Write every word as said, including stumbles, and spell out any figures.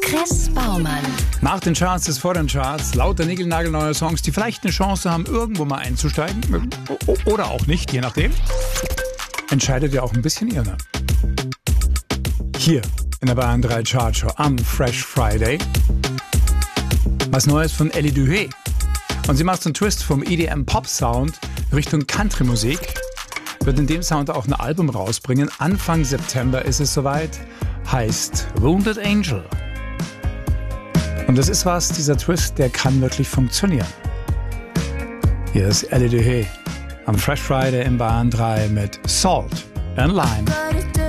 Chris Baumann. Nach den Charts ist vor den Charts lauter niegelnagelneue Songs, die vielleicht eine Chance haben, irgendwo mal einzusteigen. Oder auch nicht, je nachdem. Entscheidet ja auch ein bisschen ihr. Ne? Hier in der Bayern drei Chartshow am Fresh Friday. Was Neues von Ellie Duhé. Und sie macht so einen Twist vom E D M-Pop-Sound Richtung Country-Musik. Wird in dem Sound auch ein Album rausbringen. Anfang September ist es soweit. Heißt Wounded Angel. Und das ist was, dieser Twist, der kann wirklich funktionieren. Hier ist Ellie Duhé am Fresh Friday in Bayern drei mit Salt and Lime.